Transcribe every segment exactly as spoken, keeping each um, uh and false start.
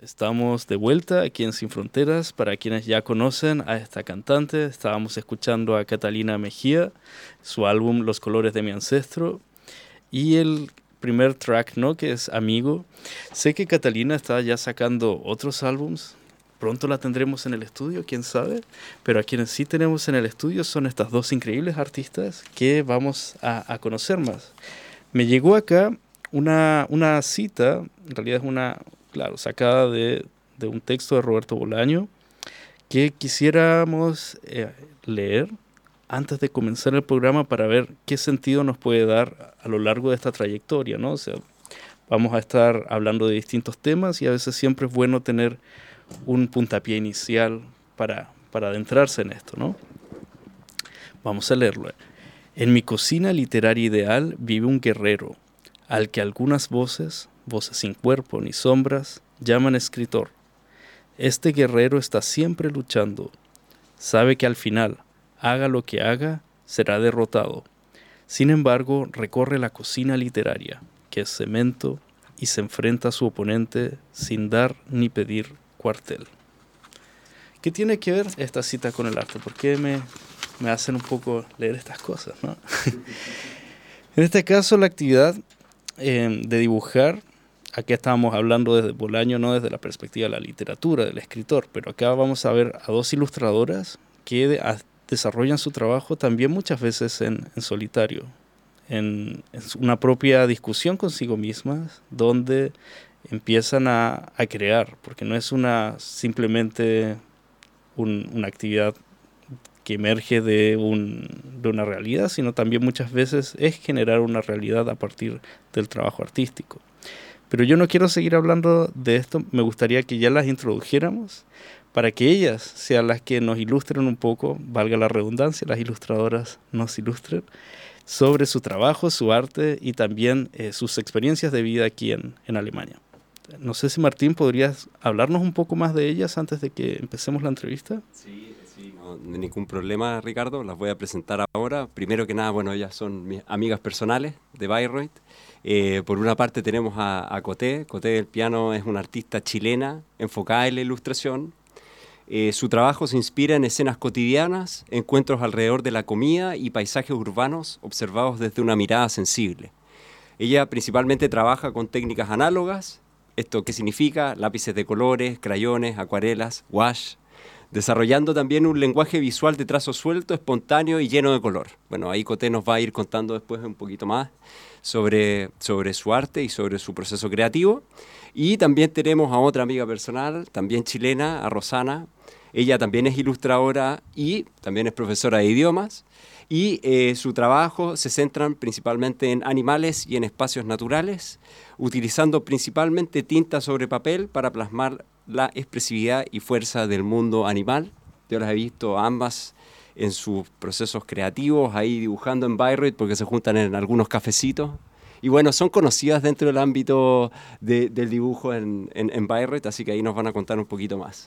Estamos de vuelta aquí en Sin Fronteras. Para quienes ya conocen a esta cantante, estábamos escuchando a Catalina Mejía, su álbum Los colores de mi ancestro, y el primer track, ¿no?, que es Amigo. Sé que Catalina está ya sacando otros álbums. Pronto la tendremos en el estudio, quién sabe. Pero a quienes sí tenemos en el estudio son estas dos increíbles artistas que vamos a, a conocer más. Me llegó acá una, una cita, en realidad es una, claro, sacada de, de un texto de Roberto Bolaño, que quisiéramos eh, leer antes de comenzar el programa para ver qué sentido nos puede dar a lo largo de esta trayectoria, ¿no? O sea, vamos a estar hablando de distintos temas y a veces siempre es bueno tener un puntapié inicial para, para adentrarse en esto, ¿no? Vamos a leerlo. En mi cocina literaria ideal vive un guerrero, al que algunas voces, voces sin cuerpo ni sombras, llaman escritor. Este guerrero está siempre luchando. Sabe que al final, haga lo que haga, será derrotado. Sin embargo, recorre la cocina literaria, que es cemento, y se enfrenta a su oponente sin dar ni pedir cuartel. ¿Qué tiene que ver esta cita con el arte? ¿Por qué me, me hacen un poco leer estas cosas, ¿no? En este caso, la actividad eh, de dibujar, aquí estábamos hablando desde Bolaño, no desde la perspectiva de la literatura, del escritor, pero acá vamos a ver a dos ilustradoras que de, a, desarrollan su trabajo también muchas veces en, en solitario, en, en una propia discusión consigo mismas, donde empiezan a, a crear, porque no es una simplemente un, una actividad que emerge de, un, de una realidad, sino también muchas veces es generar una realidad a partir del trabajo artístico. Pero yo no quiero seguir hablando de esto, me gustaría que ya las introdujéramos para que ellas sean las que nos ilustren un poco, valga la redundancia, las ilustradoras nos ilustren, sobre su trabajo, su arte y también eh, sus experiencias de vida aquí en, en Alemania. No sé si Martín, ¿podrías hablarnos un poco más de ellas antes de que empecemos la entrevista? Sí, sí, no, no hay ningún problema, Ricardo, las voy a presentar ahora. Primero que nada, bueno, ellas son mis amigas personales de Bayreuth. Eh, por una parte tenemos a, a Coté. Coté del Piano es una artista chilena enfocada en la ilustración. Eh, su trabajo se inspira en escenas cotidianas, encuentros alrededor de la comida y paisajes urbanos observados desde una mirada sensible. Ella principalmente trabaja con técnicas análogas. ¿Esto qué significa? Lápices de colores, crayones, acuarelas, wash, desarrollando también un lenguaje visual de trazo suelto, espontáneo y lleno de color. Bueno, ahí Coté nos va a ir contando después un poquito más sobre, sobre su arte y sobre su proceso creativo. Y también tenemos a otra amiga personal, también chilena, a Rosana. Ella también es ilustradora y también es profesora de idiomas. Y eh, su trabajo se centra principalmente en animales y en espacios naturales, utilizando principalmente tinta sobre papel para plasmar la expresividad y fuerza del mundo animal. Yo las he visto ambas en sus procesos creativos, ahí dibujando en Bayreuth, porque se juntan en algunos cafecitos. Y bueno, son conocidas dentro del ámbito de, del dibujo en, en, en Bayreuth, así que ahí nos van a contar un poquito más.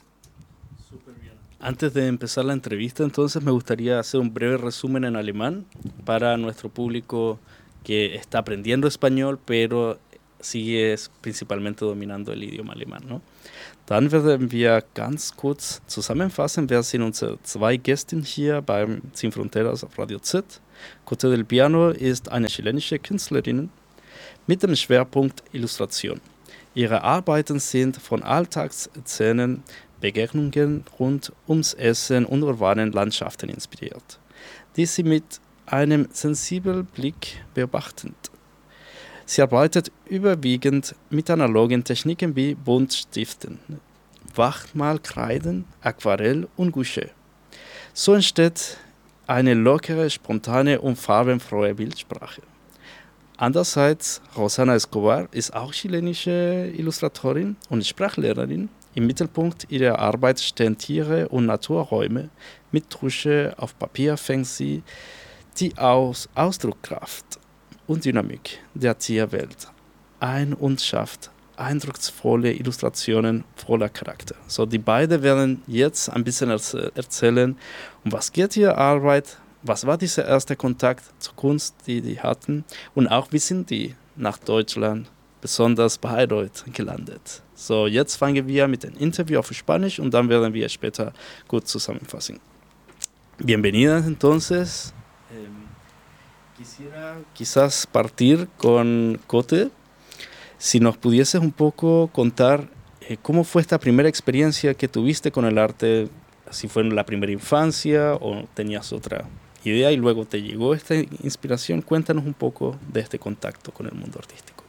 Antes de empezar la entrevista, entonces, me gustaría hacer un breve resumen en alemán para nuestro público que está aprendiendo español, pero sigue principalmente dominando el idioma alemán, ¿no? Dann werden wir ganz kurz zusammenfassen, wer sind unsere zwei Gäste hier beim Sin Fronteras auf Radio Z. Coté del Piano ist eine chilenische Künstlerin mit dem Schwerpunkt Illustration. Ihre Arbeiten sind von Alltagsszenen, Begegnungen rund ums Essen und urbanen Landschaften inspiriert, die sie mit einem sensiblen Blick beobachtet. Sie arbeitet überwiegend mit analogen Techniken wie Buntstiften, Wachmalkreiden, Aquarell und Gouache. So entsteht eine lockere, spontane und farbenfrohe Bildsprache. Andererseits, Rosana Escobar ist auch chilenische Illustratorin und Sprachlehrerin. Im Mittelpunkt ihrer Arbeit stehen Tiere und Naturräume. Mit Tusche auf Papier fängt sie die Aus- Ausdruckskraft und Dynamik der Tierwelt ein und schafft eindrucksvolle Illustrationen voller Charakter. So, die beiden werden jetzt ein bisschen erz- erzählen, um was geht ihre Arbeit, was war dieser erste Kontakt zur Kunst, die die hatten und auch wie sind die nach Deutschland besonders Bayreuth gelandet. So, jetzt fangen wir mit dem Interview auf Spanisch und dann werden wir später kurz zusammenfassen. Bienvenidas entonces. Eh, quisiera quizás partir con Cote. Si nos pudieses un poco contar eh, cómo fue esta primera experiencia que tuviste con el arte, si fue en la primera infancia o tenías otra idea y luego te llegó esta inspiración. Cuéntanos un poco de este contacto con el mundo artístico.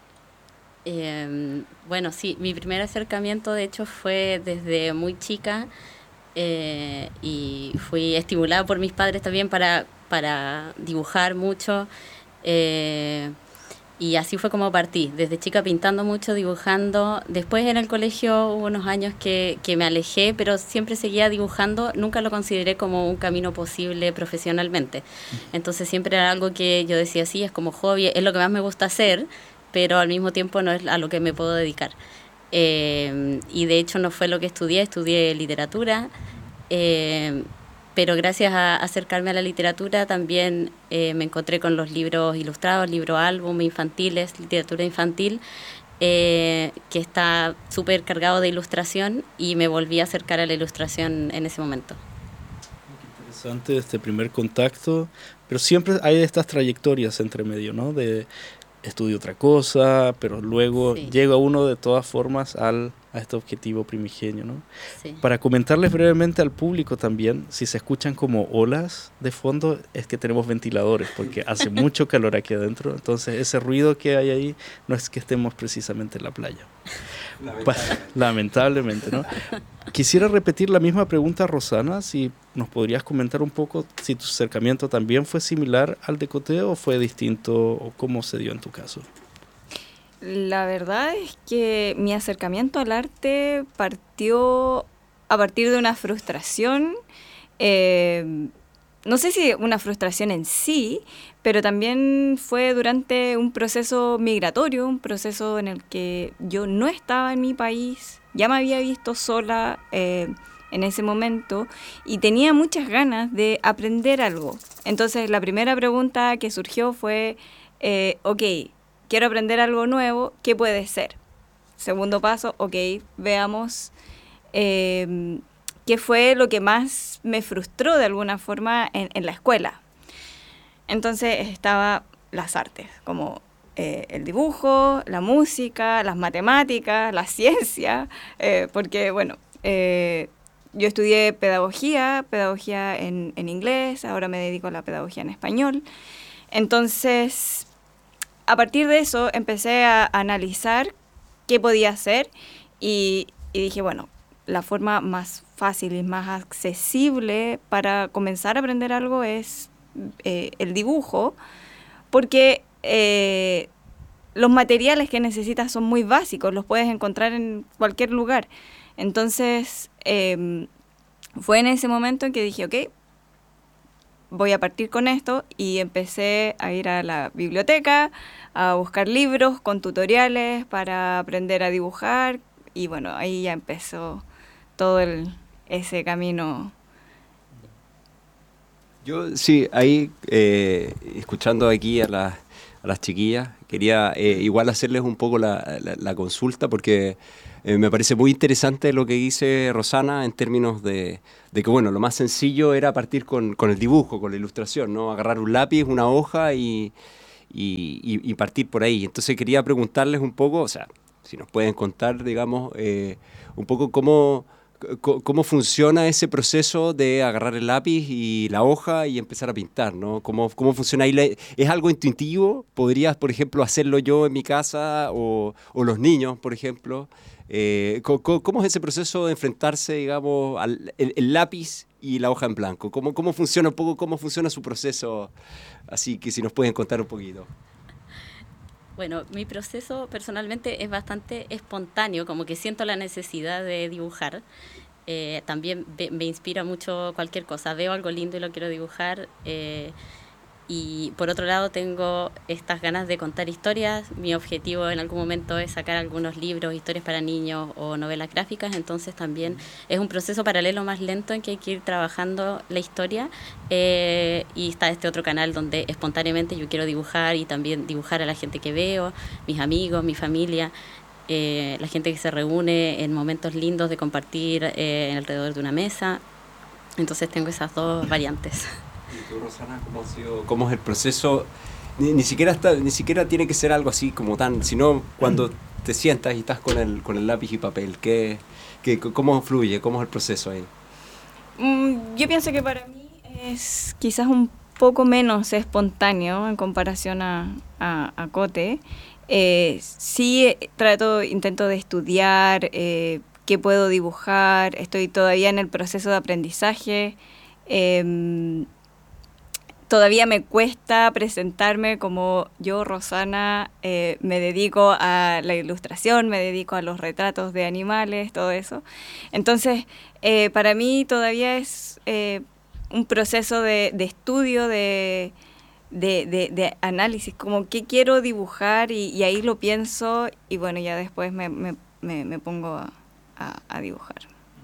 Eh, bueno, sí, mi primer acercamiento de hecho fue desde muy chica eh, y fui estimulada por mis padres también para, para dibujar mucho. Eh, Y así fue como partí, desde chica pintando mucho, dibujando. Después en el colegio hubo unos años que, que me alejé, pero siempre seguía dibujando. Nunca lo consideré como un camino posible profesionalmente. Entonces siempre era algo que yo decía, sí, es como hobby, es lo que más me gusta hacer, pero al mismo tiempo no es a lo que me puedo dedicar. Eh, y de hecho no fue lo que estudié, estudié literatura. Eh, pero gracias a acercarme a la literatura también eh, me encontré con los libros ilustrados, libros álbum infantiles, literatura infantil, eh, que está súper cargado de ilustración y me volví a acercar a la ilustración en ese momento. Qué interesante este primer contacto, pero siempre hay estas trayectorias entre medio, ¿no? De estudio otra cosa, pero luego sí. llega uno de todas formas al, a este objetivo primigenio, ¿no? Sí. Para comentarles brevemente al público también, si se escuchan como olas de fondo, es que tenemos ventiladores, porque hace mucho calor aquí adentro, entonces ese ruido que hay ahí no es que estemos precisamente en la playa. Lamentablemente, Lamentablemente ¿no? Quisiera repetir la misma pregunta a Rosana, si nos podrías comentar un poco si tu acercamiento también fue similar al de Cote o fue distinto, o cómo se dio en tu caso. La verdad es que mi acercamiento al arte partió a partir de una frustración, eh, no sé si una frustración en sí, pero también fue durante un proceso migratorio, un proceso en el que yo no estaba en mi país, ya me había visto sola eh, en ese momento y tenía muchas ganas de aprender algo. Entonces la primera pregunta que surgió fue, eh, ok, quiero aprender algo nuevo, ¿qué puede ser? Segundo paso, ok, veamos eh, qué fue lo que más me frustró de alguna forma en, en la escuela. Entonces estaba las artes, como eh, el dibujo, la música, las matemáticas, la ciencia, eh, porque bueno, eh, yo estudié pedagogía, pedagogía en, en inglés, ahora me dedico a la pedagogía en español. Entonces, a partir de eso empecé a analizar qué podía hacer y, y dije, bueno, la forma más fácil y más accesible para comenzar a aprender algo es eh, el dibujo, porque eh, los materiales que necesitas son muy básicos, los puedes encontrar en cualquier lugar. Entonces, eh, fue en ese momento en que dije, ok, voy a partir con esto, y empecé a ir a la biblioteca, a buscar libros con tutoriales para aprender a dibujar, y bueno, ahí ya empezó todo el, ese camino. Yo sí, ahí, eh, escuchando aquí a, la, a las chiquillas, quería eh, igual hacerles un poco la, la, la consulta, porque eh, me parece muy interesante lo que dice Rosana en términos de, de que, bueno, lo más sencillo era partir con, con el dibujo, con la ilustración, ¿no? Agarrar un lápiz, una hoja y, y, y, y partir por ahí. Entonces quería preguntarles un poco, o sea, si nos pueden contar, digamos, eh, un poco cómo... ¿Cómo funciona ese proceso de agarrar el lápiz y la hoja y empezar a pintar, ¿no? ¿Cómo, cómo funciona ahí? ¿Es algo intuitivo? ¿Podrías, por ejemplo, hacerlo yo en mi casa o, o los niños, por ejemplo? Eh, ¿cómo, ¿Cómo es ese proceso de enfrentarse, digamos, al el, el lápiz y la hoja en blanco? ¿Cómo, ¿Cómo funciona un poco, cómo funciona su proceso? Así que si nos pueden contar un poquito. Bueno, mi proceso personalmente es bastante espontáneo, como que siento la necesidad de dibujar. Eh, también me, me inspira mucho cualquier cosa. Veo algo lindo y lo quiero dibujar. Eh, y por otro lado tengo estas ganas de contar historias. Mi objetivo en algún momento es sacar algunos libros, historias para niños o novelas gráficas, entonces también es un proceso paralelo más lento en que hay que ir trabajando la historia. Eh, y está este otro canal donde espontáneamente yo quiero dibujar y también dibujar a la gente que veo, mis amigos, mi familia, eh, la gente que se reúne en momentos lindos de compartir eh, alrededor de una mesa. Entonces tengo esas dos variantes. ¿Y tú, Rosana, cómo ha sido, cómo es el proceso? Ni, ni siquiera está, ni siquiera tiene que ser algo así como tan, sino cuando te sientas y estás con el, con el lápiz y papel, ¿qué, qué, ¿cómo fluye? ¿Cómo es el proceso ahí? Mm, yo pienso que para mí es quizás un poco menos espontáneo en comparación a, a, a Cote. Eh, sí trato, intento de estudiar eh, qué puedo dibujar, estoy todavía en el proceso de aprendizaje. Eh, Todavía me cuesta presentarme como yo, Rosana, eh, me dedico a la ilustración, me dedico a los retratos de animales, todo eso. Entonces, eh, para mí todavía es eh, un proceso de, de estudio, de, de, de, de análisis, como qué quiero dibujar y, y ahí lo pienso y bueno, ya después me, me, me, me pongo a, a, a dibujar.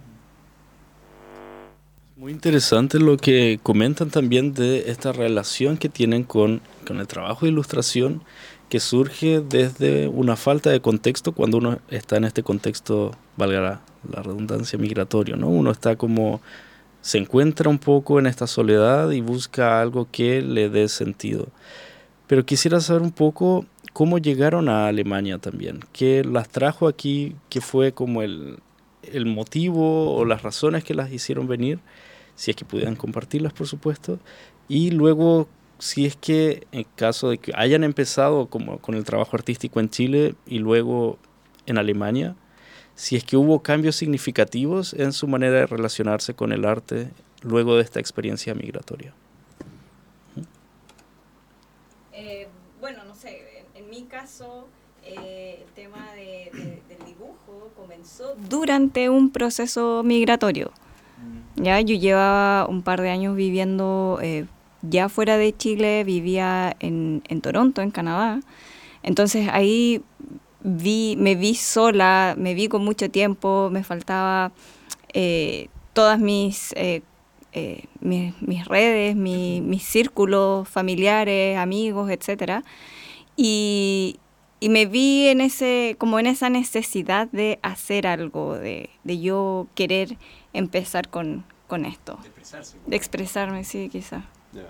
Muy interesante lo que comentan también de esta relación que tienen con, con el trabajo de ilustración, que surge desde una falta de contexto cuando uno está en este contexto, valga la, la redundancia, migratorio, ¿no? Uno está como, se encuentra un poco en esta soledad y busca algo que le dé sentido. Pero quisiera saber un poco cómo llegaron a Alemania también, qué las trajo aquí, qué fue como el... el motivo o las razones que las hicieron venir, si es que pudieran compartirlas, por supuesto, y luego si es que en caso de que hayan empezado como con el trabajo artístico en Chile y luego en Alemania, si es que hubo cambios significativos en su manera de relacionarse con el arte luego de esta experiencia migratoria. Eh, bueno, no sé, en, en mi caso... Eh, el tema de, de, del dibujo comenzó durante un proceso migratorio. Ya yo llevaba un par de años viviendo eh, ya fuera de Chile, vivía en, en Toronto, en Canadá. Entonces ahí vi, me vi sola, me vi con mucho tiempo, me faltaba eh, todas mis, eh, eh, mis, mis redes, mi, mis círculos familiares, amigos, etcétera. Y Y me vi en ese, como en esa necesidad de hacer algo, de, de yo querer empezar con, con esto. De expresarse. De expresarme, sí, quizá. Yeah.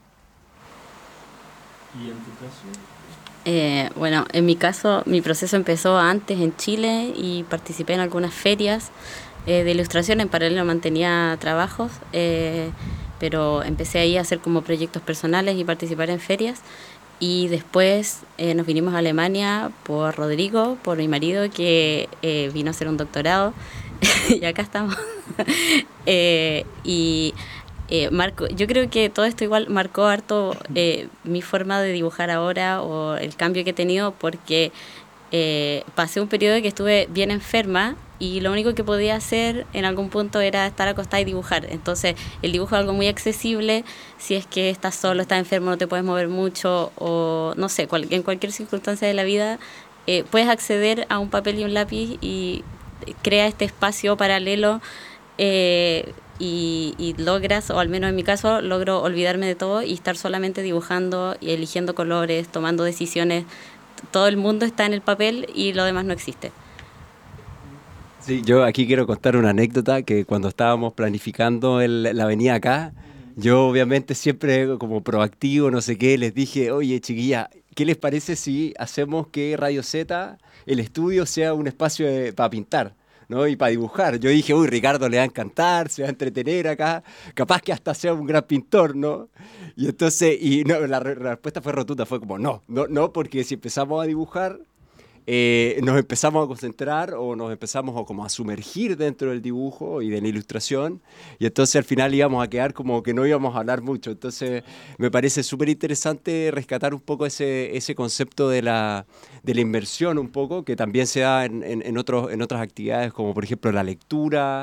¿Y en tu caso? Eh, bueno, en mi caso, mi proceso empezó antes en Chile y participé en algunas ferias eh, de ilustración. En paralelo mantenía trabajos, eh, pero empecé ahí a hacer como proyectos personales y participar en ferias. Y después eh, nos vinimos a Alemania por Rodrigo, por mi marido, que eh, vino a hacer un doctorado. Y acá estamos. eh, y eh, marco, yo creo que todo esto igual marcó harto eh, mi forma de dibujar ahora o el cambio que he tenido, porque eh, pasé un periodo que estuve bien enferma y lo único que podía hacer en algún punto era estar acostada y dibujar. Entonces el dibujo es algo muy accesible si es que estás solo, estás enfermo, no te puedes mover mucho o no sé, cual, en cualquier circunstancia de la vida eh, puedes acceder a un papel y un lápiz y crea este espacio paralelo eh, y, y logras, o al menos en mi caso, logro olvidarme de todo y estar solamente dibujando y eligiendo colores, tomando decisiones. Todo el mundo está en el papel y lo demás no existe. Sí, yo aquí quiero contar una anécdota que cuando estábamos planificando el, la venida acá, yo obviamente siempre como proactivo, no sé qué, les dije, oye chiquilla, ¿qué les parece si hacemos que Radio Z, el estudio, sea un espacio de, para pintar, ¿no? Y para dibujar? Yo dije, uy, Ricardo le va a encantar, se va a entretener acá, capaz que hasta sea un gran pintor, ¿no? Y entonces, y no, la, la respuesta fue rotunda, fue como, no, no, no, porque si empezamos a dibujar, Eh, nos empezamos a concentrar o nos empezamos a, como a sumergir dentro del dibujo y de la ilustración y entonces al final íbamos a quedar como que no íbamos a hablar mucho. Entonces me parece súper interesante rescatar un poco ese, ese concepto de la, de la inmersión un poco, que también se da en, en, en, otros, en otras actividades como por ejemplo la lectura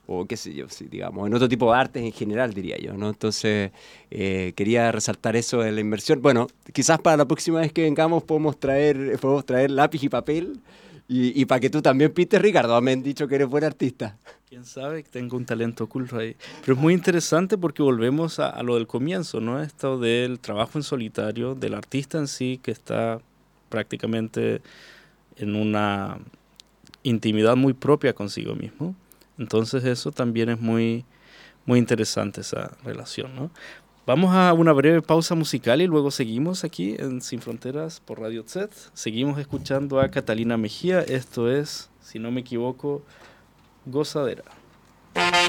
o qué sé yo, sí, digamos, en otro tipo de artes en general, diría yo, ¿no? Entonces, eh, quería resaltar eso de la inversión. Bueno, quizás para la próxima vez que vengamos podemos traer, podemos traer lápiz y papel, y, y para que tú también pintes, Ricardo. Me han dicho que eres buen artista. Quién sabe, que tengo un talento oculto ahí. Pero es muy interesante porque volvemos a, a lo del comienzo, ¿no? Esto del trabajo en solitario, del artista en sí, que está prácticamente en una intimidad muy propia consigo mismo. Entonces eso también es muy, muy interesante, esa relación, ¿no? Vamos a una breve pausa musical y luego seguimos aquí en Sin Fronteras por Radio Tzet. Seguimos escuchando a Catalina Mejía. Esto es, si no me equivoco, Gozadera.